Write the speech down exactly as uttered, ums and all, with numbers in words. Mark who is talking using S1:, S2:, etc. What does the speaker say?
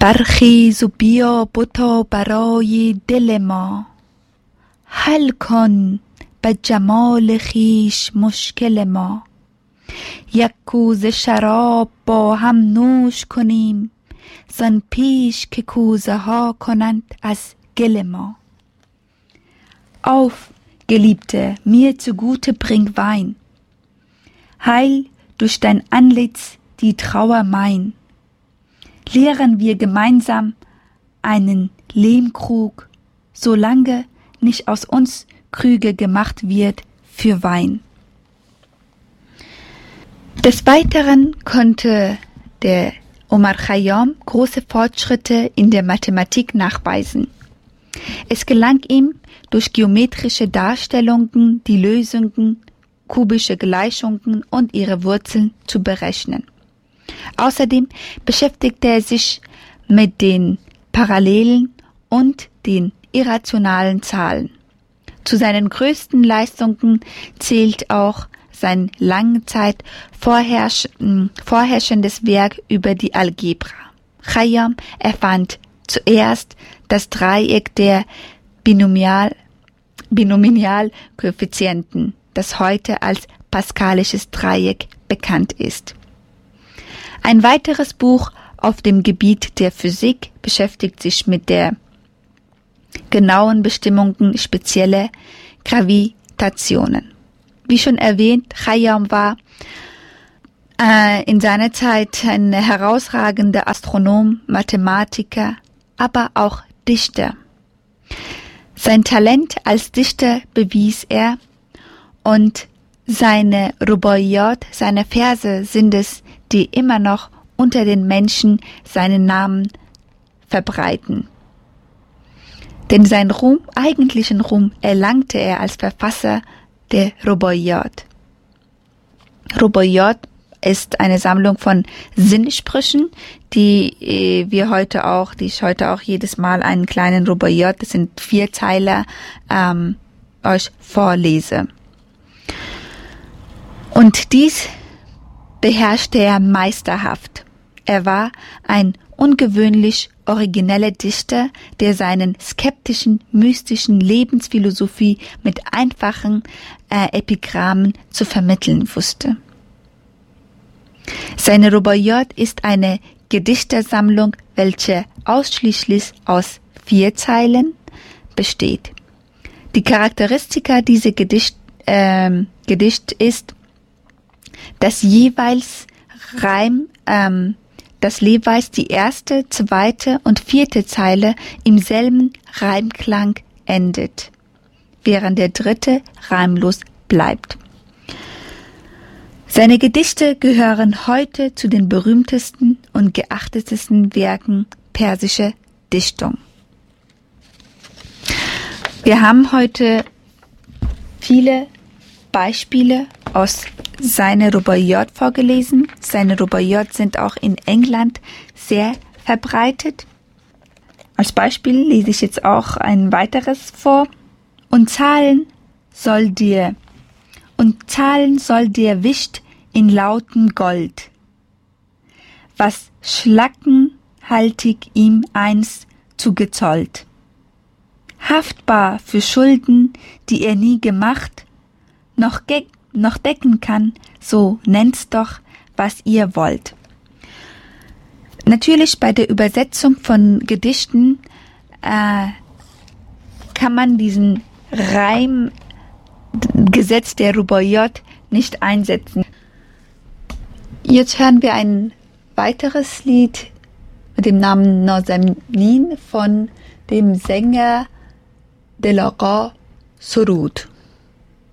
S1: برخیز و بیا بتا برای دل ما، حل کن به جمال خویش مشکل ما. یک کوزه شراب با هم نوش کنیم، زان پیش که کوزه ها کنند از گل ما. Auf, Geliebte, mir zugute bring Wein, heil durch dein Antlitz die Trauer mein. Leeren wir gemeinsam einen Lehmkrug, solange nicht aus uns Krüge gemacht wird für Wein. Des Weiteren konnte der Omar Khayyam große Fortschritte in der Mathematik nachweisen. Es gelang ihm, durch geometrische Darstellungen die Lösungen kubischer Gleichungen und ihre Wurzeln zu berechnen. Außerdem beschäftigte er sich mit den Parallelen und den irrationalen Zahlen. Zu seinen größten Leistungen zählt auch sein lange Zeit vorherrsch- vorherrschendes Werk über die Algebra. Khayyam erfand zuerst das Dreieck der Binomial, Binomialkoeffizienten, das heute als Pascalisches Dreieck bekannt ist. Ein weiteres Buch auf dem Gebiet der Physik beschäftigt sich mit der genauen Bestimmungen spezieller Gravitationen. Wie schon erwähnt, Khayyam war äh, in seiner Zeit ein herausragender Astronom, Mathematiker, aber auch Dichter. Sein Talent als Dichter bewies er und seine Rubaiyat, seine Verse sind es, die immer noch unter den Menschen seinen Namen verbreiten. Denn seinen Ruhm, eigentlichen Ruhm, erlangte er als Verfasser der Rubaiyat. Rubaiyat ist eine Sammlung von Sinnsprüchen, die äh, wir heute auch, die ich heute auch jedes Mal einen kleinen Rubaiyat, das sind vier Zeiler, ähm, euch vorlese. Und dies beherrschte er meisterhaft. Er war ein ungewöhnlich origineller Dichter, der seinen skeptischen, mystischen Lebensphilosophie mit einfachen äh, Epigrammen zu vermitteln wusste. Seine Rubaiyat ist eine Gedichtersammlung, welche ausschließlich aus vier Zeilen besteht. Die Charakteristika dieser Gedicht, äh, Gedicht ist, dass jeweils Reim, ähm, dass jeweils die erste, zweite und vierte Zeile im selben Reimklang endet, während der dritte reimlos bleibt. Seine Gedichte gehören heute zu den berühmtesten und geachtetesten Werken persischer Dichtung. Wir haben heute viele Beispiele aus seiner Rubaiyat vorgelesen. Seine Rubaiyat sind auch in England sehr verbreitet. Als Beispiel lese ich jetzt auch ein weiteres vor. Und Zahlen soll dir, und Zahlen soll dir wischt in lautem Gold, was schlackenhaltig ihm einst zugezollt. Haftbar für Schulden, die er nie gemacht, noch, ge- noch decken kann, so nennt's doch, was ihr wollt. Natürlich bei der Übersetzung von Gedichten äh, kann man diesen Reimgesetz der Rubaiyat nicht einsetzen. Jetzt hören wir ein weiteres Lied mit dem Namen Nazanin von dem Sänger Delaqa Surud.